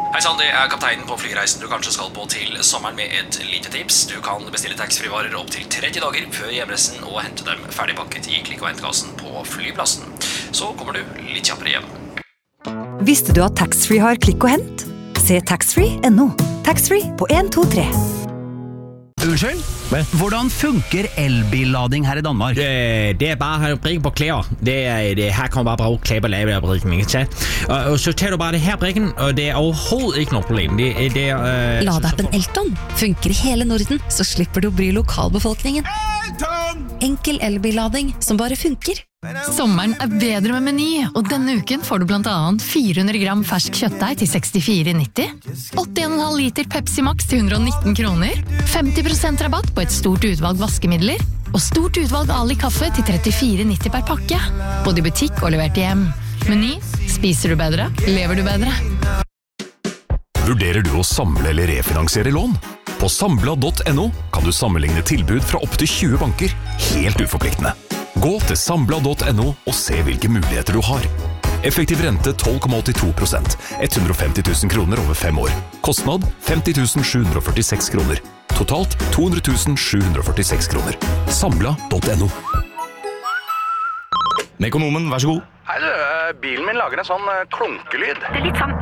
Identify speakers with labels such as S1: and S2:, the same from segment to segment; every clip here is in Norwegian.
S1: Hei sann, det kapteinen på flyreisen du kanskje skal på til sommeren med et lite tips. Du kan bestille taxfree-varer opp til 30 dager før hjemreisen og hente dem ferdigpakket i klikk- og hentekassen på flyplassen. Så kommer du litt kjappere hjem.
S2: Visste du at taxfree har klikk og hent? Se taxfree.no. Taxfree på 1, 2, 3.
S3: Unnskyld? Hvordan funker elbillading her i Danmark?
S4: Det bare å brikke på klær. Her kan man bare bruke klær på lavebrikken, ikke sant? Og så tar du bare det her brikken, og det overhovedet ikke noe problem.
S5: Ladappen Elton funker i hele Norden, så slipper du å bry lokalbefolkningen. Enkel elbillading som bare funker.
S6: Sommeren bedre med Meny, og denne uken får du blant annet 400 gram fersk kjøttdeig til 64,90, 81,5 liter Pepsi Max til 119 kroner, 50% rabatt på et stort utvalg vaskemidler, og stort utvalg Ali kaffe til 34,90 per pakke, både i butikk og levert hjem. Meny, spiser du bedre, lever du bedre.
S7: Vurderer du å samle eller refinansiere lån? På Sambla.no kan du sammenligne tilbud fra opp til 20 banker, helt uforpliktende. Gå til Sambla.no og se hvilke muligheter du har. Effektiv rente 12,82%, 150 000 kroner over 5 år. Kostnad 50 746 kroner. Totalt 200 746 kroner. Sambla.no.
S8: Mekonomen, vær så god.
S9: Hei du, bilen min lager en sånn klunkelyd.
S10: Det litt sånn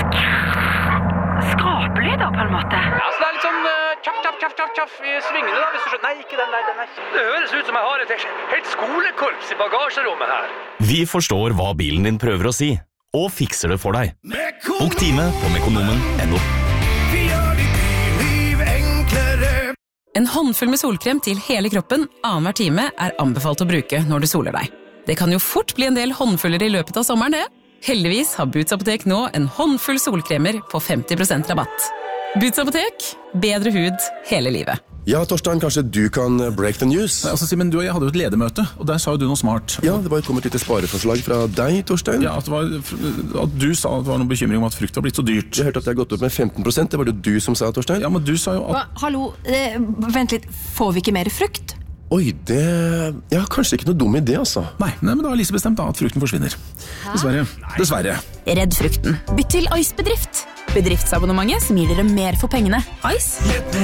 S10: skrapelyd da, på en måte.
S9: Ja, så det litt sånn tjaff i svingene da, hvis du skjønner. Nei, ikke den der, Det høres ut som jeg har et helt skolekorps i bagasjerommet her.
S8: Vi forstår hva bilen din prøver å si, og fikser det for deg. Bok time på mekonomen.no.
S11: Vi gjør ditt liv enklere.
S12: En håndfull med solkrem til hele kroppen annenhver time anbefalt å bruke når du soler deg. Det kan jo fort bli en del håndfuller i løpet av sommeren, det. Heldigvis har Boots Apotek nå en håndfull solkremer på 50% rabatt. Boots Apotek, bedre hud hele livet.
S13: Ja, Torstein, kanskje du kan break the news?
S14: Nei, altså, Simen, du og jeg hadde jo et ledermøte, og der sa jo du noe smart.
S13: Ja, det var kommet litt spareforslag fra deg, Torstein.
S14: Ja, at du sa at det var noen bekymring om at frukt har blitt så dyrt.
S13: Jeg hørte at det har gått opp med 15%, det var det du som sa, Torstein.
S14: Ja, men du sa jo at...
S15: Hallo, vent litt, får vi ikke mer frukt?
S13: Oi, ja, kanskje ikke noe dum idé, altså.
S14: Nei, men da har Lise bestemt da at frukten forsvinner. Dessverre.
S15: Redd frukten. Bytt til Ice-bedrift. Bedriftsabonnementet som gir dere mer for pengene. Ice.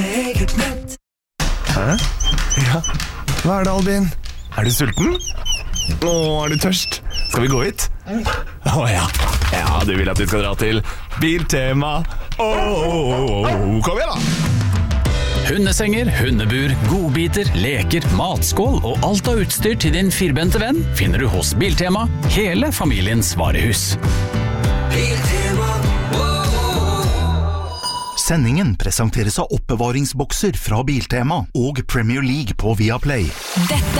S16: Hæ? Ja, hva det, Albin? Er du sulten? Er du tørst? Skal vi gå hit? Ja. Ja, du vil at vi skal dra til Biltema. Kom igjen da!
S3: Hundesenger, hundebur, godbiter, leker, matskål og alt av utstyr til din firbente venn finner du hos Biltema, hele familiens varehus.
S11: Biltema.
S17: Sendingen presenteres av oppbevaringsbokser fra Biltema og Premier League på Viaplay.
S5: Dette